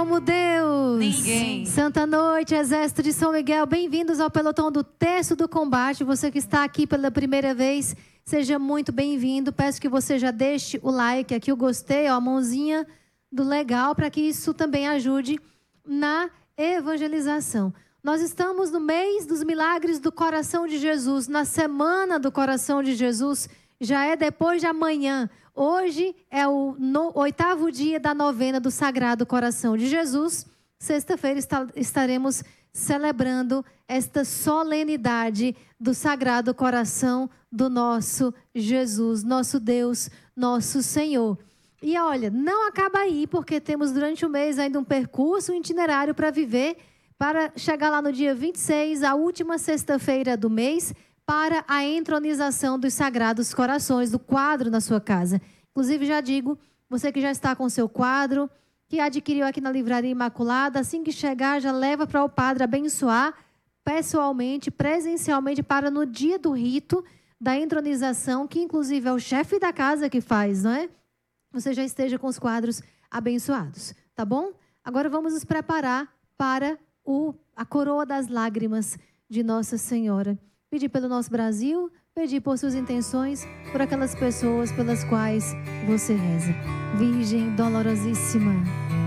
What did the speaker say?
como Deus. Ninguém. Santa noite, Exército de São Miguel. Bem-vindos ao pelotão do Terço do Combate. Você que está aqui pela primeira vez, seja muito bem-vindo. Peço que você já deixe o like aqui, o gostei, ó, a mãozinha do legal, para que isso também ajude na evangelização. Nós estamos no mês dos milagres do coração de Jesus, na semana do coração de Jesus. Já é depois de amanhã. Hoje é o 8º dia da novena do Sagrado Coração de Jesus. Sexta-feira estaremos celebrando esta solenidade do Sagrado Coração do nosso Jesus, nosso Deus, nosso Senhor. E olha, não acaba aí, porque temos durante o mês ainda um percurso, um itinerário para viver, para chegar lá no dia 26, a última sexta-feira do mês, para a entronização dos Sagrados Corações, do quadro na sua casa. Inclusive, já digo, você que já está com seu quadro, que adquiriu aqui na Livraria Imaculada, assim que chegar, já leva para o padre abençoar pessoalmente, presencialmente, para no dia do rito da entronização, que inclusive é o chefe da casa que faz, não é? Você já esteja com os quadros abençoados, tá bom? Agora vamos nos preparar para a coroa das lágrimas de Nossa Senhora. Pedir pelo nosso Brasil, pedir por suas intenções, por aquelas pessoas pelas quais você reza. Virgem dolorosíssima,